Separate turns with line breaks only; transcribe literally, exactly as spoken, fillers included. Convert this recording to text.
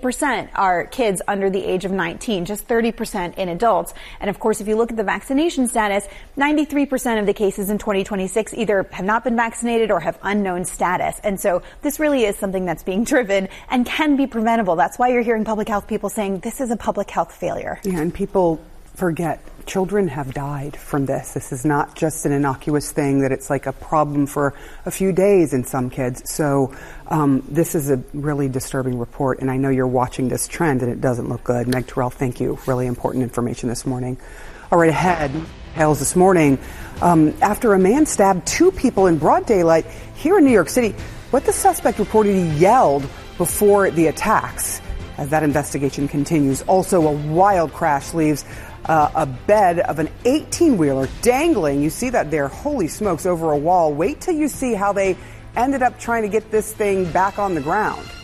percent are kids under the age of nineteen, just thirty percent in adults. And of course, if you look at the vaccination status, ninety-three percent of the cases in twenty twenty-six either have not been vaccinated or have unknown status. And so this really is something that's being driven and can be preventable. That's why you're hearing public health people saying this is a public health failure.
Yeah, and people forget children have died from this. This is not just an innocuous thing that it's like a problem for a few days in some kids. So um, this is a really disturbing report, and I know you're watching this trend, and it doesn't look good. Meg Terrell, thank you. Really important information this morning. All right, ahead, hails this morning. Um, after a man stabbed two people in broad daylight here in New York City, what the suspect reportedly yelled before the attacks. As that investigation continues, also a wild crash leaves Uh, a bed of an eighteen-wheeler dangling. You see that there, holy smokes, over a wall. Wait till you see how they ended up trying to get this thing back on the ground.